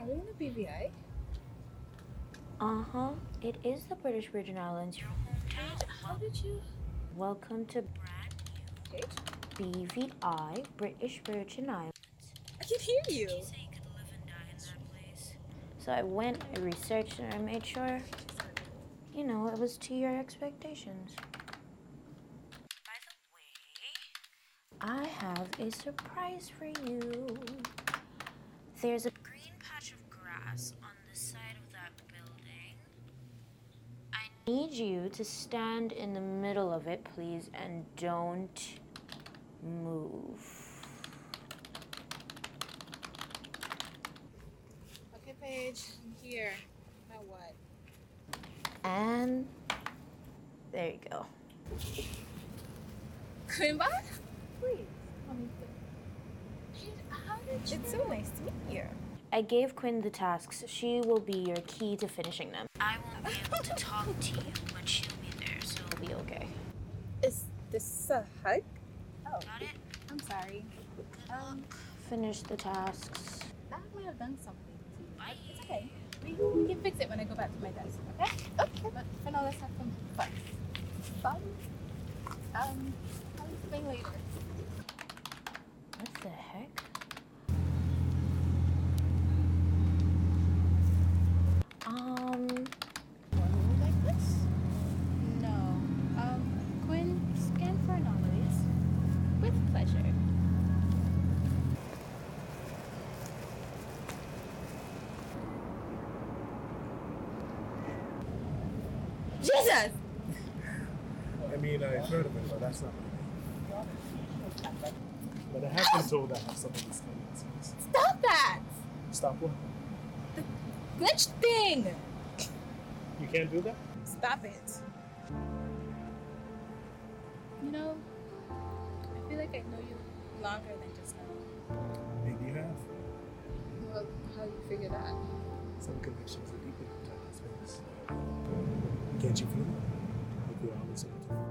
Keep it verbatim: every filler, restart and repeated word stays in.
Are we in the B V I? Uh-huh. It is the British Virgin Islands, your hometown. How did you... Welcome to brand Paige? new B V I, British Virgin Islands. I can hear you. Did you say you could live and die in that place? So I went, I researched, and I made sure, you know, it was to your expectations. By the way, I have a surprise for you. There's a green patch of grass on the side of that building. I need you to stand in the middle of it, please, and don't move. Okay, Paige. I'm here. Now what? And there you go. Quinn back? Please. Let me Paige, how did you... It's so nice to meet you. I gave Quinn the tasks. She will be your key to finishing them. I won't be able to talk to you, but she'll be there, so it'll be okay. Is this a hug? Oh. Got it? I'm sorry. Um, Finish the tasks. that might have done something to you. But it's okay. We, we can fix it when I go back to my desk, okay? Okay. But for now, let's have some fun. Fun? Um, I'll explain later. What the heck? Um, One like this? No. Um, Quinn, scan for anomalies. With pleasure. Jesus! I mean, I've heard of it, but that's not my name. But I have been told I have some of these tendencies. Stop that! Stop what? Glitch thing! You can't do that? Stop it. You know, I feel like I know you longer than just now. Maybe you have. Well, how do you figure that? Some connections are deeper than time and space. Can't you feel it? Like we're always in it.